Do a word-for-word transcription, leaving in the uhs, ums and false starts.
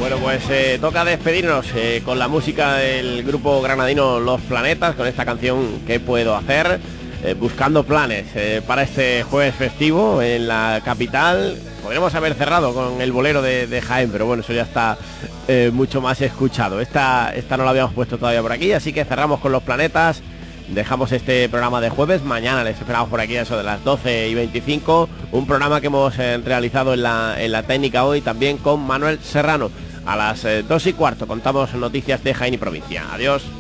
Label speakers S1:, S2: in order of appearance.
S1: Bueno, pues eh, toca despedirnos eh, con la música del grupo granadino Los Planetas, con esta canción ¿Qué puedo hacer? Eh, buscando planes eh, para este jueves festivo en la capital. Podríamos haber cerrado con el bolero de, de Jaén, pero bueno, eso ya está eh, mucho más escuchado. Esta, esta no la habíamos puesto todavía por aquí, así que cerramos con Los Planetas. Dejamos este programa de jueves. Mañana les esperamos por aquí a eso de las doce y veinticinco. Un programa que hemos eh, realizado en la, en la técnica hoy también con Manuel Serrano. A las eh, dos y cuarto contamos noticias de Jaén y provincia. Adiós.